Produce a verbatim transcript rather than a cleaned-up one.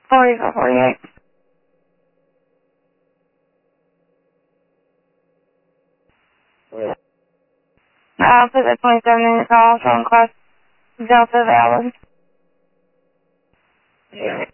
forty-four forty-eight. Yeah. I'll put the twenty-seven minute call from class Delta Valid. Yeah.